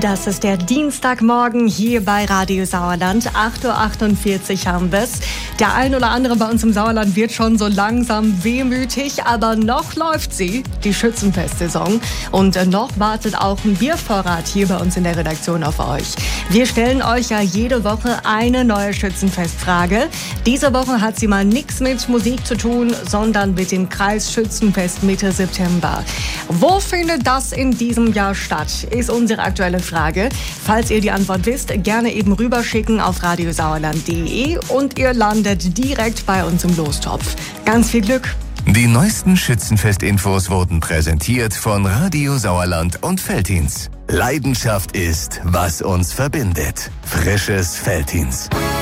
Das ist der Dienstagmorgen hier bei Radio Sauerland. 8.48 Uhr haben wir es. Der ein oder andere bei uns im Sauerland wird schon so langsam wehmütig, aber noch läuft sie, die Schützenfestsaison. Und noch wartet auch ein Biervorrat hier bei uns in der Redaktion auf euch. Wir stellen euch ja jede Woche eine neue Schützenfestfrage. Diese Woche hat sie mal nichts mit Musik zu tun, sondern mit dem Kreisschützenfest Mitte September. Wo findet das in diesem Jahr statt, ist unsere aktuelle Frage. Falls ihr die Antwort wisst, gerne eben rüberschicken auf radiosauerland.de und ihr landet direkt bei uns im Lostopf. Ganz viel Glück! Die neuesten Schützenfest-Infos wurden präsentiert von Radio Sauerland und Veltins. Leidenschaft ist, was uns verbindet. Frisches Veltins.